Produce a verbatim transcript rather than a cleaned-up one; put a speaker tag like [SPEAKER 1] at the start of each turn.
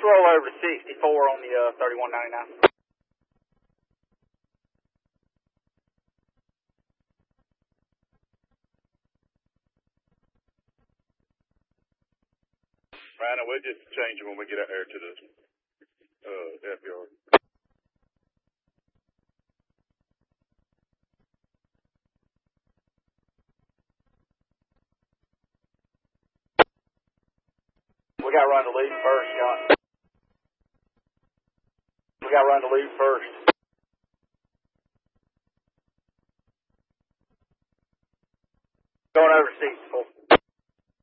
[SPEAKER 1] roll over to sixty-four on the uh, thirty-one ninety-nine.
[SPEAKER 2] Ryan, we'll just change it when we get out there to the uh, F yard.
[SPEAKER 1] We got to run the lead first, John. We got to run the lead first. Going over to sixty-four.